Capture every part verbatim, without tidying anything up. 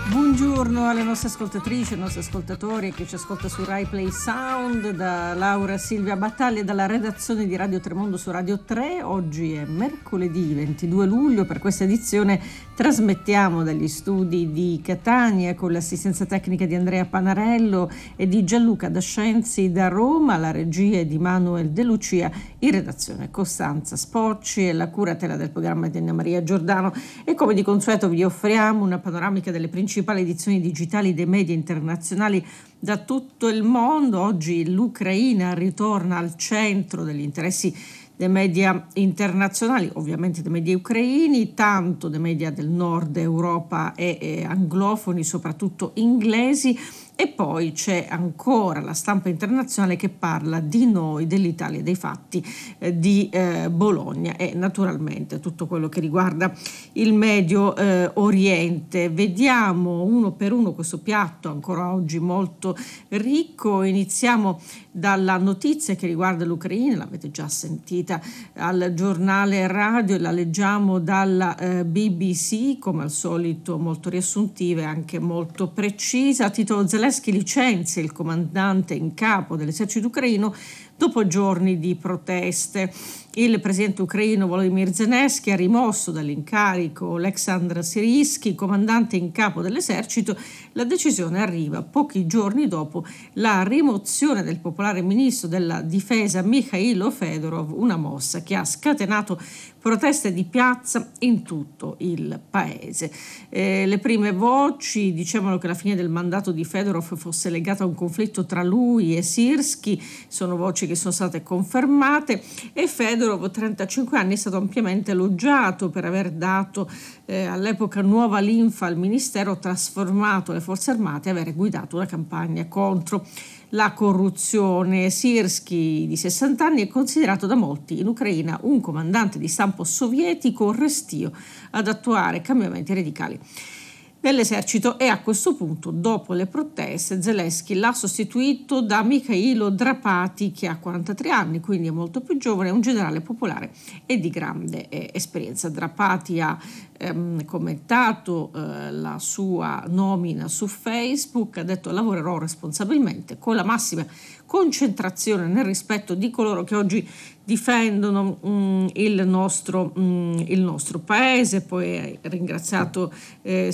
Buongiorno alle nostre ascoltatrici, ai nostri ascoltatori che ci ascolta su Rai Play Sound, da Laura Silvia Battaglia e dalla redazione di Radio Tremondo su Radio tre. Oggi è mercoledì ventidue luglio, per questa edizione trasmettiamo dagli studi di Catania con l'assistenza tecnica di Andrea Panarello e di Gianluca Dascenzi da Roma, la regia è di Manuel De Lucia, in redazione Costanza Spocci e la curatela del programma di Anna Maria Giordano. E come di consueto vi offriamo una panoramica delle principali edizioni digitali dei media internazionali da tutto il mondo. Oggi l'Ucraina ritorna al centro degli interessi dei media internazionali, ovviamente dei media ucraini, tanto dei media del nord Europa e, e anglofoni, soprattutto inglesi, e poi c'è ancora la stampa internazionale che parla di noi, dell'Italia, dei fatti eh, di eh, Bologna e naturalmente tutto quello che riguarda il Medio eh, Oriente. Vediamo uno per uno questo piatto ancora oggi molto ricco. Iniziamo dalla notizia che riguarda l'Ucraina, l'avete già sentita al giornale radio e la leggiamo dalla eh, B B C, come al solito molto riassuntiva e anche molto precisa. Titolo: Zelensky licenzia il comandante in capo dell'esercito ucraino dopo giorni di proteste. Il presidente ucraino Volodymyr Zelensky ha rimosso dall'incarico Oleksandr Syrsky, comandante in capo dell'esercito. La decisione arriva pochi giorni dopo la rimozione del popolare ministro della difesa Mikhailo Fedorov, una mossa che ha scatenato proteste di piazza in tutto il paese. Eh, le prime voci dicevano che la fine del mandato di Fedorov fosse legata a un conflitto tra lui e Syrsky, sono voci che sono state confermate, e Fedorov, trentacinque anni, è stato ampiamente elogiato per aver dato eh, all'epoca nuova linfa al ministero, trasformato le forze armate e aver guidato una campagna contro la corruzione. Syrsky, di sessanta anni, è considerato da molti in Ucraina un comandante di stampo sovietico restio ad attuare cambiamenti radicali nell'esercito, e a questo punto, dopo le proteste, Zelensky l'ha sostituito da Mikhailo Drapati, che ha quarantatré anni, quindi è molto più giovane, è un generale popolare e di grande eh, esperienza. Drapati ha ehm, commentato eh, la sua nomina su Facebook, ha detto: lavorerò responsabilmente con la massima concentrazione nel rispetto di coloro che oggi difendono mh, il, nostro, mh, il nostro paese. Poi ha ringraziato eh,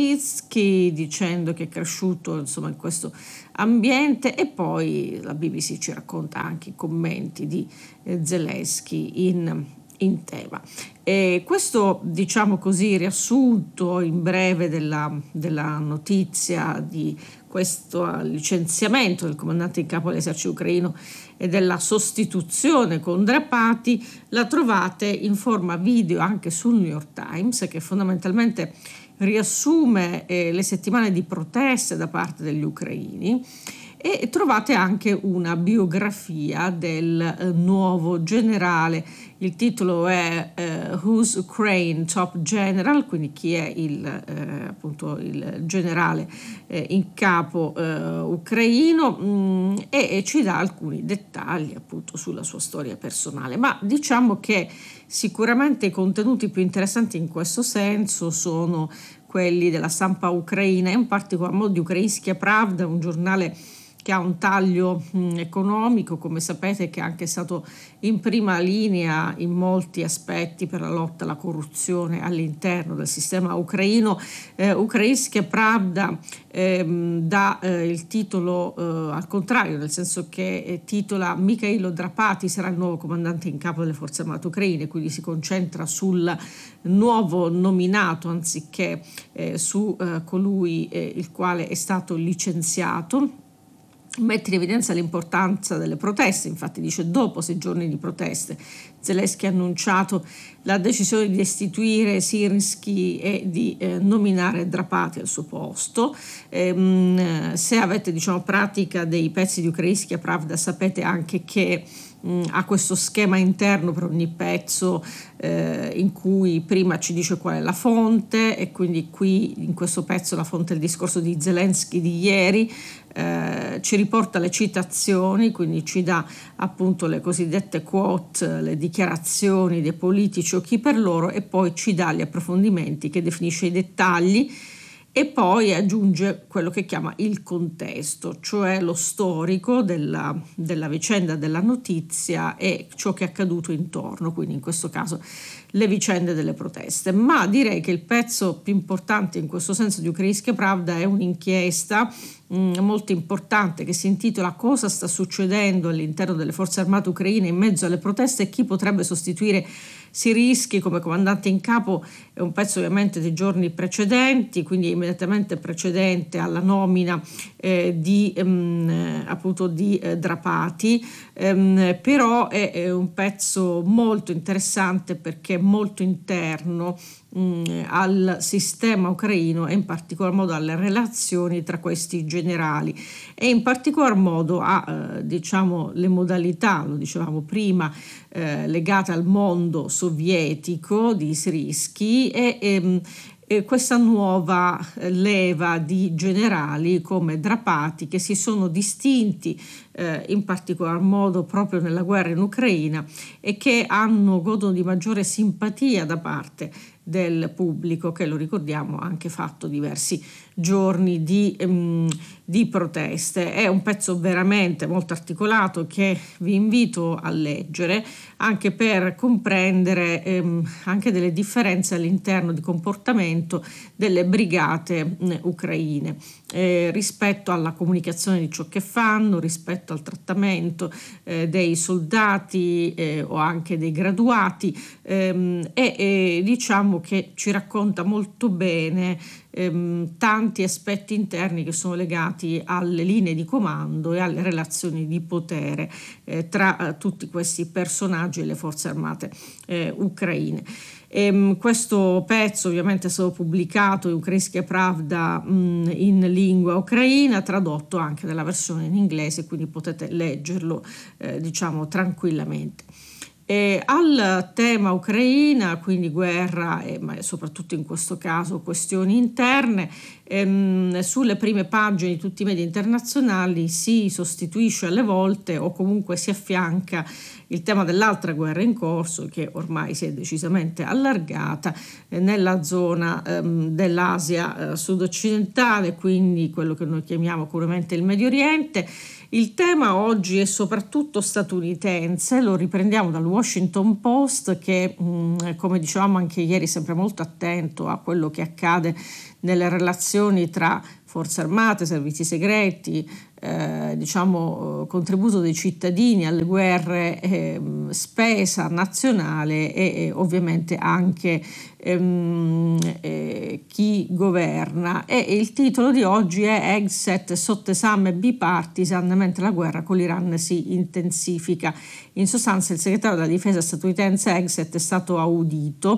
Syrsky dicendo che è cresciuto insomma in questo ambiente, e poi la B B C ci racconta anche i commenti di eh, Zelensky in, in tema. E questo, diciamo così, riassunto in breve della, della notizia di questo licenziamento del comandante in capo dell'esercito ucraino e della sostituzione con Drapati, la trovate in forma video anche sul New York Times, che fondamentalmente riassume eh, le settimane di proteste da parte degli ucraini, e trovate anche una biografia del eh, nuovo generale. Il titolo è eh, Who's Ukraine Top General, quindi chi è il, eh, appunto il generale eh, in capo eh, ucraino, mh, e, e ci dà alcuni dettagli appunto sulla sua storia personale. Ma diciamo che sicuramente i contenuti più interessanti in questo senso sono quelli della stampa ucraina, in particolar modo di Ukrainskaya Pravda, un giornale che ha un taglio mh, economico, come sapete, che è anche stato in prima linea in molti aspetti per la lotta alla corruzione all'interno del sistema ucraino. Eh, Ukrainskaya Pravda ehm, dà eh, il titolo eh, al contrario, nel senso che eh, titola Mikhailo Drapati sarà il nuovo comandante in capo delle forze armate ucraine, quindi si concentra sul nuovo nominato anziché eh, su eh, colui eh, il quale è stato licenziato. Mette in evidenza l'importanza delle proteste, infatti dice: dopo sei giorni di proteste Zelensky ha annunciato la decisione di destituire Syrsky e di eh, nominare Drapati al suo posto. Ehm, se avete diciamo pratica dei pezzi di Ukrainskaya Pravda sapete anche che mh, ha questo schema interno per ogni pezzo eh, in cui prima ci dice qual è la fonte, e quindi qui in questo pezzo la fonte è il discorso di Zelensky di ieri. Eh, ci riporta le citazioni, quindi ci dà appunto le cosiddette quote, le dichiarazioni dei politici o chi per loro, e poi ci dà gli approfondimenti che definisce i dettagli E poi aggiunge quello che chiama il contesto, cioè lo storico della, della vicenda, della notizia e ciò che è accaduto intorno, quindi in questo caso le vicende delle proteste. Ma direi che il pezzo più importante in questo senso di Ukrainska Pravda è un'inchiesta mh, molto importante che si intitola Cosa sta succedendo all'interno delle forze armate ucraine in mezzo alle proteste e chi potrebbe sostituire Sirskyi come comandante in capo. È un pezzo ovviamente dei giorni precedenti, quindi immediatamente precedente alla nomina eh, di ehm, appunto di eh, Drapati, ehm, però è, è un pezzo molto interessante perché è molto interno mh, al sistema ucraino e in particolar modo alle relazioni tra questi generali e in particolar modo a eh, diciamo le modalità, lo dicevamo prima, eh, legate al mondo sovietico di Sirskyi e, e, e questa nuova leva di generali come Drapati che si sono distinti eh, in particolar modo proprio nella guerra in Ucraina e che hanno godono di maggiore simpatia da parte del pubblico che, lo ricordiamo, ha anche fatto diversi giorni di, um, di proteste. È un pezzo veramente molto articolato che vi invito a leggere anche per comprendere um, anche delle differenze all'interno di comportamento delle brigate um, ucraine eh, rispetto alla comunicazione di ciò che fanno, rispetto al trattamento eh, dei soldati eh, o anche dei graduati ehm, e, e diciamo che ci racconta molto bene ehm, tanti aspetti interni che sono legati alle linee di comando e alle relazioni di potere eh, tra eh, tutti questi personaggi e le forze armate eh, ucraine. E, questo pezzo ovviamente è stato pubblicato in Ukrainska Pravda mh, in lingua ucraina, tradotto anche nella versione in inglese, quindi potete leggerlo eh, diciamo tranquillamente. E al tema Ucraina, quindi guerra, e, ma soprattutto in questo caso questioni interne, ehm, sulle prime pagine di tutti i media internazionali si sostituisce alle volte o comunque si affianca il tema dell'altra guerra in corso che ormai si è decisamente allargata eh, nella zona ehm, dell'Asia eh, sud-occidentale, quindi quello che noi chiamiamo comunemente il Medio Oriente. Il tema oggi è soprattutto statunitense, lo riprendiamo dal Washington Post che, mh, come dicevamo anche ieri, è sempre molto attento a quello che accade nelle relazioni tra forze armate, servizi segreti, eh, diciamo contributo dei cittadini alle guerre, eh, spesa nazionale e, e ovviamente anche ehm, eh, chi governa. E il titolo di oggi è Exit sotto esame bipartisan mentre la guerra con l'Iran si intensifica. In sostanza il segretario della difesa statunitense Exit è stato audito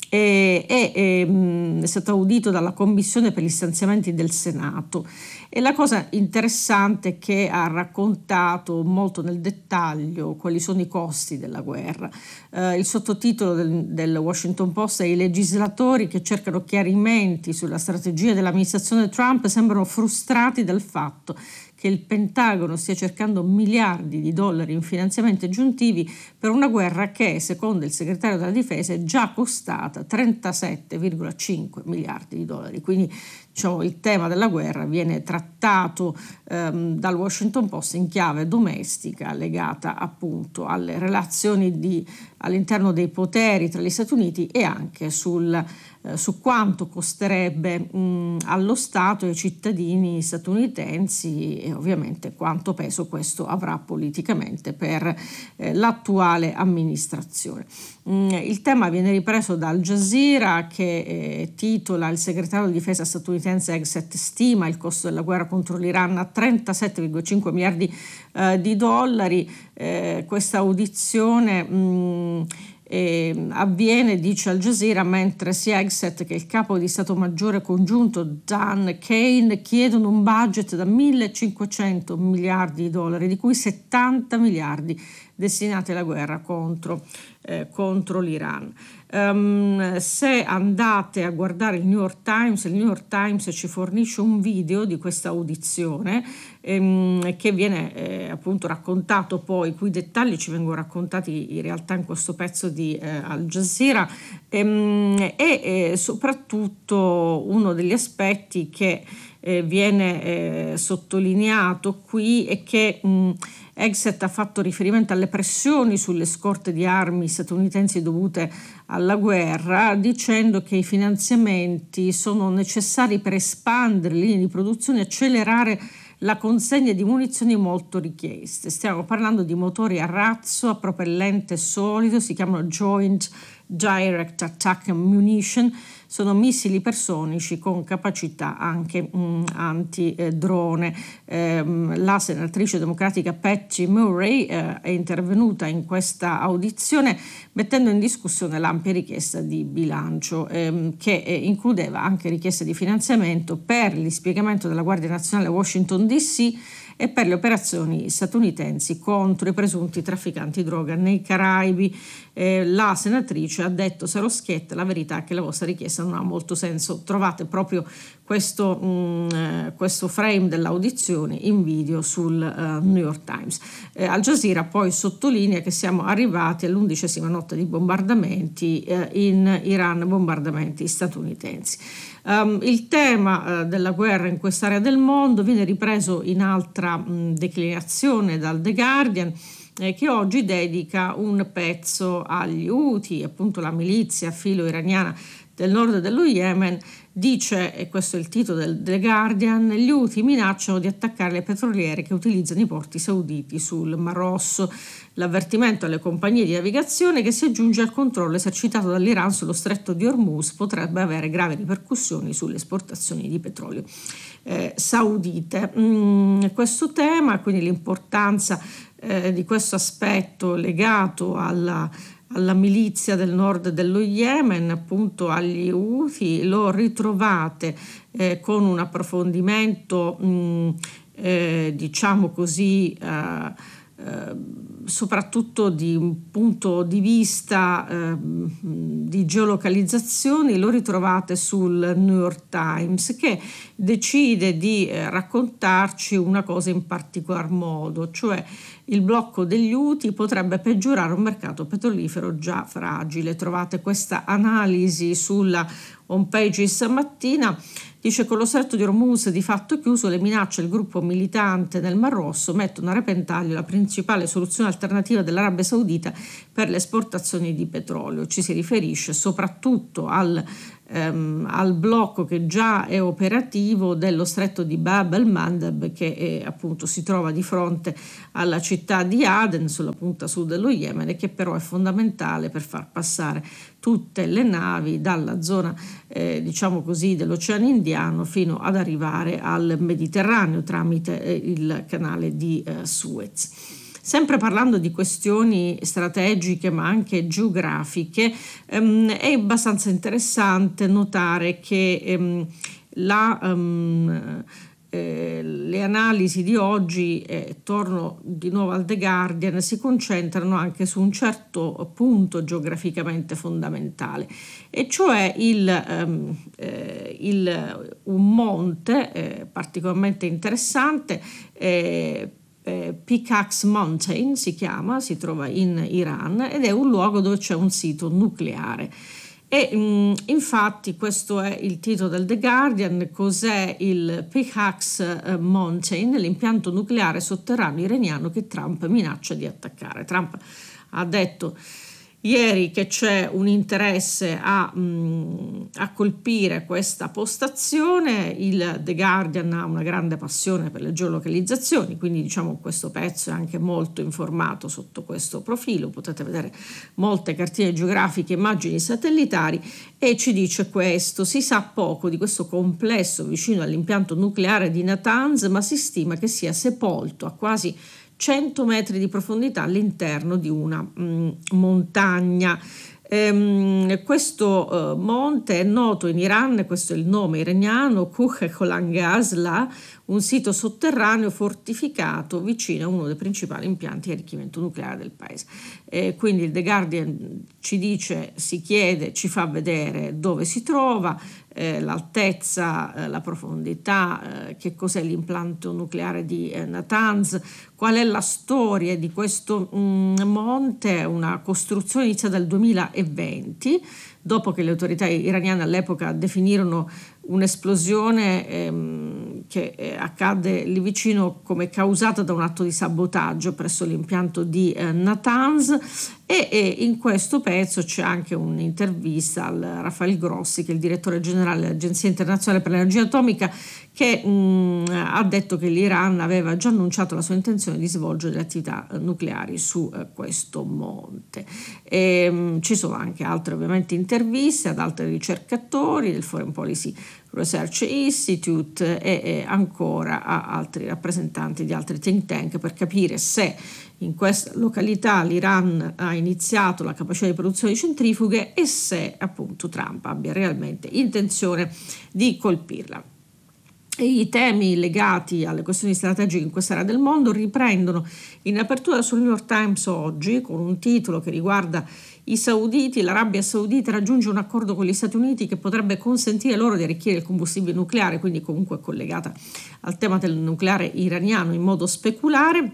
e è, è, è stato audito dalla Commissione per gli stanziamenti del Senato e la cosa interessante è che ha raccontato molto nel dettaglio quali sono i costi della guerra. Eh, il sottotitolo del, del Washington Post è: i legislatori che cercano chiarimenti sulla strategia dell'amministrazione Trump sembrano frustrati dal fatto che il Pentagono stia cercando miliardi di dollari in finanziamenti aggiuntivi per una guerra che, secondo il segretario della difesa, è già costata trentasette virgola cinque miliardi di dollari. Quindi diciamo, il tema della guerra viene trattato ehm, dal Washington Post in chiave domestica, legata appunto alle relazioni di, all'interno dei poteri tra gli Stati Uniti e anche sul Eh, su quanto costerebbe mh, allo Stato e ai cittadini statunitensi e ovviamente quanto peso questo avrà politicamente per eh, l'attuale amministrazione. Mh, il tema viene ripreso da Al Jazeera che eh, titola: il segretario di difesa statunitense Exet stima il costo della guerra contro l'Iran a trentasette virgola cinque miliardi eh, di dollari. Eh, questa audizione mh, Eh, avviene, dice Al Jazeera, mentre sia Exet che il capo di Stato Maggiore congiunto Dan Kane chiedono un budget da millecinquecento miliardi di dollari, di cui settanta miliardi destinati alla guerra contro, eh, contro l'Iran. Um, se andate a guardare il New York Times, il New York Times ci fornisce un video di questa audizione ehm, che viene eh, appunto raccontato, poi i cui dettagli ci vengono raccontati in realtà in questo pezzo di eh, Al Jazeera ehm, e eh, soprattutto uno degli aspetti che eh, viene eh, sottolineato qui è che mh, Hegseth ha fatto riferimento alle pressioni sulle scorte di armi statunitensi dovute alla guerra, dicendo che i finanziamenti sono necessari per espandere le linee di produzione e accelerare la consegna di munizioni molto richieste. Stiamo parlando di motori a razzo a propellente solido, si chiamano Joint Direct Attack Munition, sono missili ipersonici con capacità anche mh, anti-drone. Eh, la senatrice democratica Patty Murray eh, è intervenuta in questa audizione mettendo in discussione l'ampia richiesta di bilancio ehm, che eh, includeva anche richieste di finanziamento per il dispiegamento della Guardia Nazionale a Washington D C e per le operazioni statunitensi contro i presunti trafficanti droga nei Caraibi. Eh, la senatrice ha detto: sarò schietta, la verità è che la vostra richiesta non ha molto senso. Trovate proprio questo, mh, questo frame dell'audizione in video sul uh, New York Times. Eh, Al Jazeera poi sottolinea che siamo arrivati all'undicesima notte di bombardamenti eh, in Iran, bombardamenti statunitensi. Um, il tema uh, della guerra in quest'area del mondo viene ripreso in altra mh, declinazione dal The Guardian, eh, che oggi dedica un pezzo agli Houthi, appunto la milizia filo-iraniana del nord dello Yemen. Dice, e questo è il titolo del The Guardian: gli Houthi minacciano di attaccare le petroliere che utilizzano i porti sauditi sul Mar Rosso. L'avvertimento alle compagnie di navigazione, che si aggiunge al controllo esercitato dall'Iran sullo stretto di Hormuz, potrebbe avere gravi ripercussioni sulle esportazioni di petrolio eh, saudite. Mm, questo tema, quindi l'importanza eh, di questo aspetto legato alla alla milizia del nord dello Yemen, appunto agli Houthi, lo ritrovate eh, con un approfondimento mh, eh, diciamo così eh, eh, soprattutto di un punto di vista eh, di geolocalizzazioni. Lo ritrovate sul New York Times, che decide di eh, raccontarci una cosa in particolar modo, cioè il blocco degli Houthi potrebbe peggiorare un mercato petrolifero già fragile. Trovate questa analisi sulla home page stamattina. Dice: con lo stretto di Hormuz di fatto chiuso, le minacce del gruppo militante nel Mar Rosso mettono a repentaglio la principale soluzione alternativa dell'Arabia Saudita per le esportazioni di petrolio. Ci si riferisce soprattutto al ehm, al blocco che già è operativo dello stretto di Bab el-Mandeb, che è, appunto si trova di fronte alla città di Aden sulla punta sud dello Yemen, e che però è fondamentale per far passare tutte le navi dalla zona eh, diciamo così dell'Oceano Indiano fino ad arrivare al Mediterraneo tramite eh, il canale di eh, Suez. Sempre parlando di questioni strategiche ma anche geografiche, ehm, è abbastanza interessante notare che ehm, la, um, eh, le analisi di oggi, eh, torno di nuovo al The Guardian, si concentrano anche su un certo punto geograficamente fondamentale, e cioè il, um, eh, il, un monte eh, particolarmente interessante, eh, Eh, Pickaxe Mountain si chiama, si trova in Iran ed è un luogo dove c'è un sito nucleare. E mh, infatti questo è il titolo del The Guardian. Cos'è il Pickaxe Mountain? L'impianto nucleare sotterraneo iraniano che Trump minaccia di attaccare. Trump ha detto ieri che c'è un interesse a, mh, a colpire questa postazione. Il The Guardian ha una grande passione per le geolocalizzazioni, quindi diciamo questo pezzo è anche molto informato sotto questo profilo. Potete vedere molte cartine geografiche, immagini satellitari, e ci dice questo: si sa poco di questo complesso vicino all'impianto nucleare di Natanz, ma si stima che sia sepolto a quasi cento metri di profondità all'interno di una mh, montagna. Ehm, questo eh, monte è noto in Iran, questo è il nome iraniano, Kuch-e-Kolan-Gazla, un sito sotterraneo fortificato vicino a uno dei principali impianti di arricchimento nucleare del paese. Eh, quindi il The Guardian ci dice, si chiede, ci fa vedere dove si trova, eh, l'altezza, eh, la profondità, eh, che cos'è l'impianto nucleare di eh, Natanz, qual è la storia di questo mh, monte, una costruzione iniziata nel duemilaventi, dopo che le autorità iraniane all'epoca definirono un'esplosione ehm, che eh, accadde lì vicino come causata da un atto di sabotaggio presso l'impianto di eh, Natanz e, e in questo pezzo c'è anche un'intervista al Rafael Grossi, che è il direttore generale dell'Agenzia Internazionale per l'Energia Atomica, che mh, ha detto che l'Iran aveva già annunciato la sua intenzione di svolgere le attività nucleari su eh, questo monte. E, mh, ci sono anche altre ovviamente interviste ad altri ricercatori del Foreign Policy Research Institute e, e ancora a altri rappresentanti di altri think tank per capire se in questa località l'Iran ha iniziato la capacità di produzione di centrifughe e se appunto Trump abbia realmente intenzione di colpirla. E i temi legati alle questioni strategiche in questa area del mondo riprendono in apertura sul New York Times oggi con un titolo che riguarda i sauditi. L'Arabia Saudita raggiunge un accordo con gli Stati Uniti che potrebbe consentire loro di arricchire il combustibile nucleare, quindi comunque collegata al tema del nucleare iraniano in modo speculare.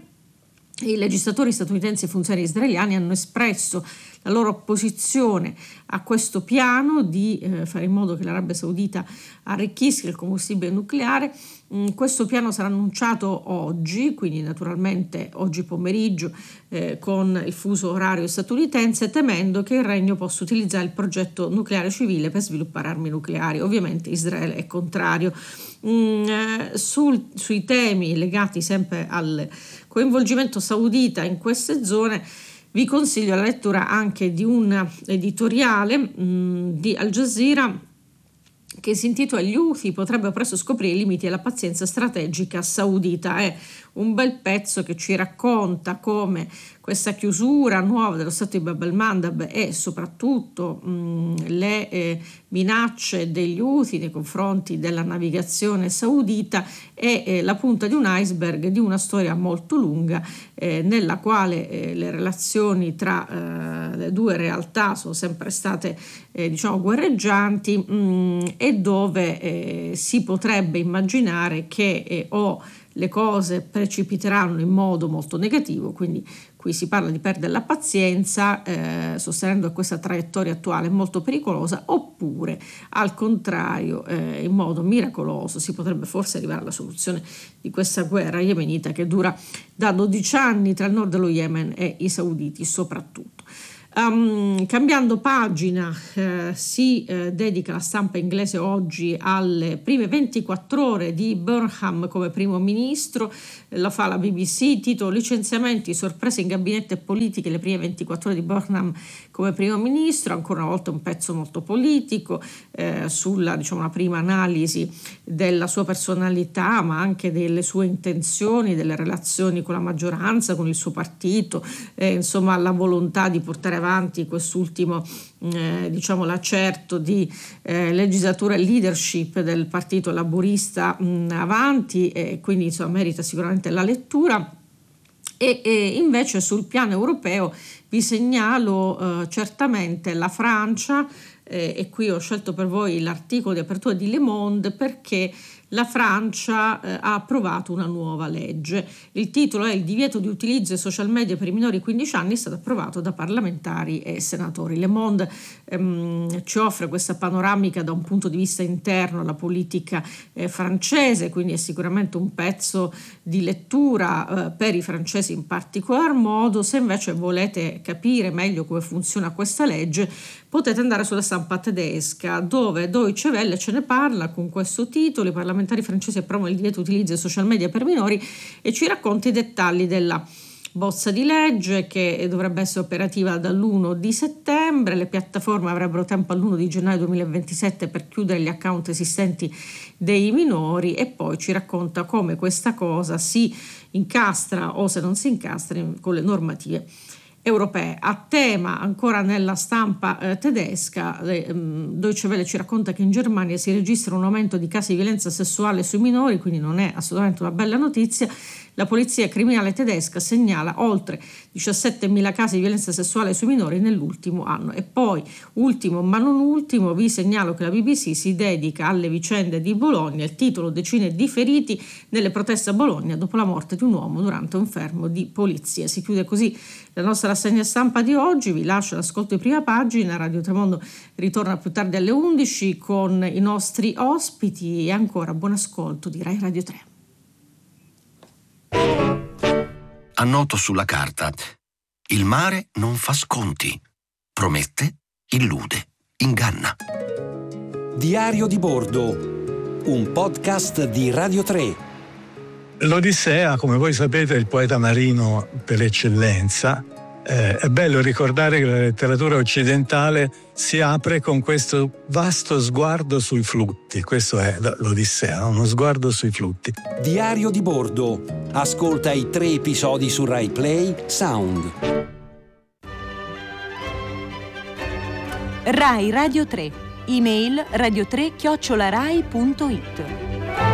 I legislatori statunitensi e funzionari israeliani hanno espresso la loro opposizione a questo piano di eh, fare in modo che l'Arabia Saudita arricchisca il combustibile nucleare. Mm, questo piano sarà annunciato oggi, quindi naturalmente oggi pomeriggio eh, con il fuso orario statunitense, temendo che il regno possa utilizzare il progetto nucleare civile per sviluppare armi nucleari. Ovviamente Israele è contrario. Mm, eh, sul, sui temi legati sempre al coinvolgimento saudita in queste zone vi consiglio la lettura anche di un editoriale mh, di Al Jazeera che si intitola "Gli Houthi potrebbero presto scoprire i limiti della pazienza strategica saudita". È un bel pezzo che ci racconta come questa chiusura nuova dello Stato di Bab el-Mandeb e soprattutto mh, le eh, minacce degli Houthi nei confronti della navigazione saudita è eh, la punta di un iceberg di una storia molto lunga eh, nella quale eh, le relazioni tra eh, le due realtà sono sempre state eh, diciamo guerreggianti mh, e dove eh, si potrebbe immaginare che eh, o le cose precipiteranno in modo molto negativo, quindi qui si parla di perdere la pazienza, eh, sostenendo che questa traiettoria attuale è molto pericolosa, oppure al contrario, eh, in modo miracoloso si potrebbe forse arrivare alla soluzione di questa guerra yemenita che dura da dodici anni tra il nord dello Yemen e i sauditi soprattutto. Um, cambiando pagina, eh, si eh, dedica la stampa inglese oggi alle prime ventiquattro ore di Burnham come primo ministro. Eh, lo fa la B B C, titolo "Licenziamenti, sorprese in gabinetto e politiche, le prime ventiquattro ore di Burnham come primo ministro". Ancora una volta un pezzo molto politico eh, sulla diciamo una prima analisi della sua personalità, ma anche delle sue intenzioni, delle relazioni con la maggioranza, con il suo partito, eh, insomma la volontà di portare avanti avanti quest'ultimo eh, diciamo l'acerto di eh, legislatura e leadership del partito laburista mh, avanti e quindi insomma merita sicuramente la lettura. E, e invece sul piano europeo vi segnalo eh, certamente la Francia eh, e qui ho scelto per voi l'articolo di apertura di Le Monde perché la Francia eh, ha approvato una nuova legge. Il titolo è "Il divieto di utilizzo dei social media per i minori di quindici anni è stato approvato da parlamentari e senatori". Le Monde ehm, ci offre questa panoramica da un punto di vista interno alla politica eh, francese, quindi è sicuramente un pezzo di lettura eh, per i francesi in particolar modo. Se invece volete capire meglio come funziona questa legge potete andare sulla stampa tedesca dove Deutsche Welle ce ne parla con questo titolo: "I parlamentari francesi approvano il divieto di utilizzo dei social media per minori", e ci racconta i dettagli della bozza di legge che dovrebbe essere operativa dall'primo di settembre. Le piattaforme avrebbero tempo all'primo di gennaio duemilaventisette per chiudere gli account esistenti dei minori, e poi ci racconta come questa cosa si incastra o se non si incastra con le normative europee. A tema, ancora nella stampa eh, tedesca, le, um, Deutsche Welle ci racconta che in Germania si registra un aumento di casi di violenza sessuale sui minori, quindi non è assolutamente una bella notizia. La polizia criminale tedesca segnala oltre diciassettemila casi di violenza sessuale sui minori nell'ultimo anno. E poi, ultimo ma non ultimo, vi segnalo che la B B C si dedica alle vicende di Bologna. Il titolo: decine di feriti nelle proteste a Bologna dopo la morte di un uomo durante un fermo di polizia. Si chiude così la nostra rassegna stampa di oggi. Vi lascio l'ascolto di Prima Pagina. Radio Tremondo ritorna più tardi alle undici con i nostri ospiti, e ancora buon ascolto di Rai Radio tre. Annoto sulla carta: il mare non fa sconti, promette, illude, inganna. Diario di bordo, un podcast di Radio tre. L'Odissea, come voi sapete, è il poeta marino per eccellenza. Eh, è bello ricordare che la letteratura occidentale si apre con questo vasto sguardo sui flutti. Questo è l'Odissea, uno sguardo sui flutti. Diario di bordo. Ascolta i tre episodi su Rai Play Sound. Rai Radio tre. Email radio tre chiocciola rai punto it.